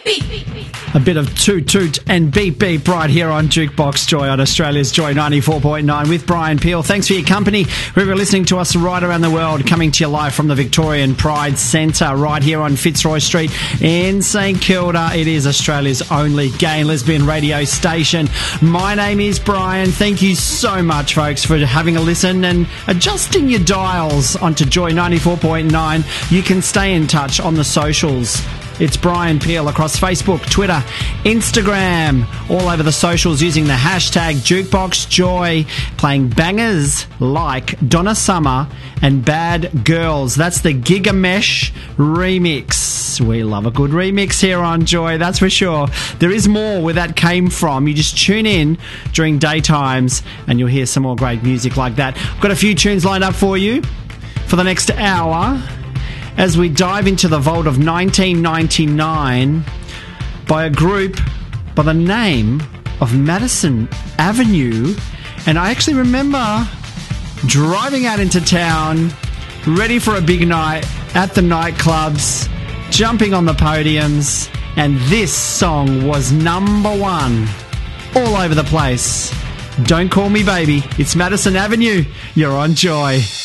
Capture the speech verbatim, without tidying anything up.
A bit of toot toot and beep beep right here on Jukebox Joy on Australia's Joy ninety-four point nine with Brian Peel. Thanks for your company. Whoever listening to us right around the world, coming to you live from the Victorian Pride Centre right here on Fitzroy Street in St Kilda. It is Australia's only gay and lesbian radio station. My name is Brian. Thank you so much, folks, for having a listen and adjusting your dials onto Joy ninety-four point nine. You can stay in touch on the socials. It's Brian Peel across Facebook, Twitter, Instagram, all over the socials using the hashtag JukeboxJoy, playing bangers like Donna Summer and Bad Girls. That's the Gigamesh remix. We love a good remix here on Joy, that's for sure. There is more where that came from. You just tune in during daytimes and you'll hear some more great music like that. I've got a few tunes lined up for you for the next hour, as we dive into the vault of nineteen ninety-nine by a group by the name of Madison Avenue. And I actually remember driving out into town, ready for a big night at the nightclubs, jumping on the podiums, and this song was number one all over the place. Don't Call Me Baby. It's Madison Avenue. You're on Joy.